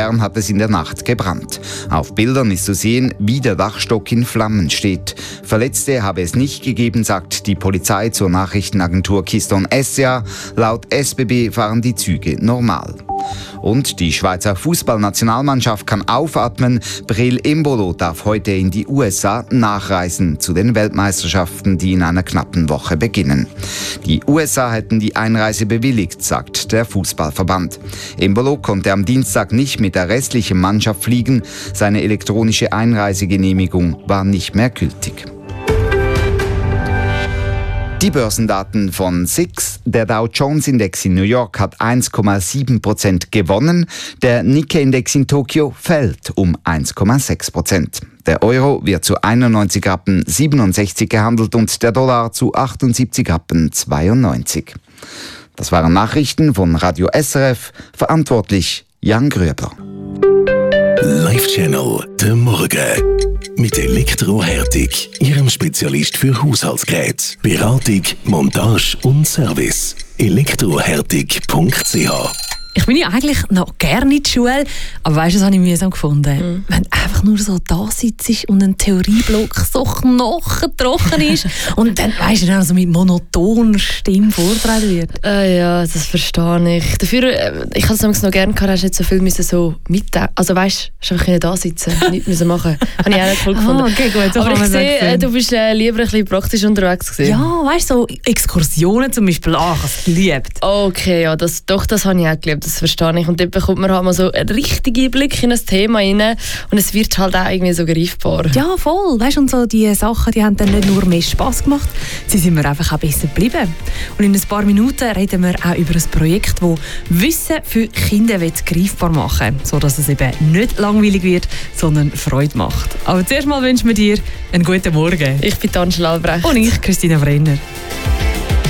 Bern hat es in der Nacht gebrannt. Auf Bildern ist zu sehen, wie der Dachstock in Flammen steht. Verletzte habe es nicht gegeben, sagt die Polizei zur Nachrichtenagentur Keystone SCA. Laut SBB fahren die Züge normal. Und die Schweizer Fußballnationalmannschaft kann aufatmen. Breel Embolo darf heute in die USA nachreisen zu den Weltmeisterschaften, die in einer knappen Woche beginnen. Die USA hätten die Einreise bewilligt, sagt der Fußballverband. Embolo konnte am Dienstag nicht mit der restlichen Mannschaft fliegen. Seine elektronische Einreisegenehmigung war nicht mehr gültig. Die Börsendaten von SIX. Der Dow Jones Index in New York hat 1,7% gewonnen. Der Nikkei-Index in Tokio fällt um 1,6%. Der Euro wird zu 91,67 Rappen gehandelt und der Dollar zu 78,92 Rappen. Das waren Nachrichten von Radio SRF. Verantwortlich Jan Gröber. Live-Channel «Der Morgen» mit Elektrohärtig, Ihrem Spezialist für Haushaltsgeräte, Beratung, Montage und Service. elektrohärtig.ch. Ich bin ja eigentlich noch gerne in der Schule, aber weißt du, das habe ich mühsam gefunden. Wenn du einfach nur so da sitzt und ein Theorieblock so knochentrocken ist und dann, weißt du, dann so mit monotoner Stimme vortragen wird. Ja, das verstehe ich. Dafür, ich habe es noch gerne gehabt, hast nicht so viel müssen so mitdenken. Also weißt du, einfach da sitzen, nichts müssen machen. Habe ich auch nicht cool gefunden. Okay, gut, so aber ich sehe, du bist lieber ein bisschen praktisch unterwegs gewesen. Ja, weißt du, so Exkursionen zum Beispiel, ich habe es geliebt. Okay, ja, das habe ich auch geliebt. Das verstehe ich. Und dort bekommt man halt mal so einen richtigen Blick in ein Thema rein und es wird halt auch irgendwie so greifbar. Ja, voll. Weißt, und so die Sachen, die haben dann nicht nur mehr Spass gemacht, sie sind mir einfach auch besser geblieben. Und in ein paar Minuten reden wir auch über ein Projekt, das Wissen für Kinder greifbar machen will, sodass es eben nicht langweilig wird, sondern Freude macht. Aber zuerst mal wünschen wir dir einen guten Morgen. Ich bin Angela Albrecht. Und ich, Christina Brenner.